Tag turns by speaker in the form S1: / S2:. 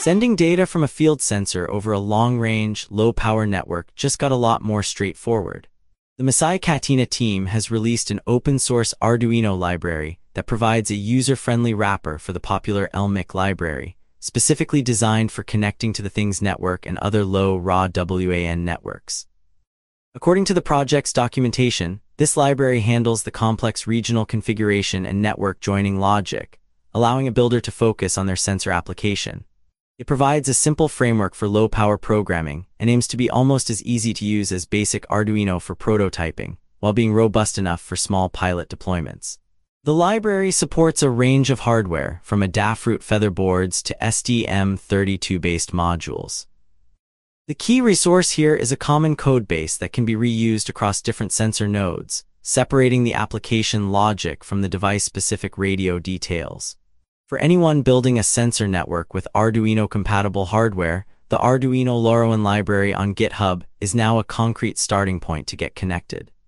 S1: Sending data from a field sensor over a long-range, low-power network just got a lot more straightforward. The Masai Katina team has released an open-source Arduino library that provides a user-friendly wrapper for the popular LMIC library, specifically designed for connecting to the Things network and other low-raw WAN networks. According to the project's documentation, this library handles the complex regional configuration and network joining logic, allowing a builder to focus on their sensor application. It provides a simple framework for low-power programming and aims to be almost as easy to use as basic Arduino for prototyping, while being robust enough for small pilot deployments. The library supports a range of hardware, from Adafruit Feather boards to STM32-based modules. The key resource here is a common code base that can be reused across different sensor nodes, separating the application logic from the device-specific radio details. For anyone building a sensor network with Arduino-compatible hardware, the Arduino LoRaWAN library on GitHub is now a concrete starting point to get connected.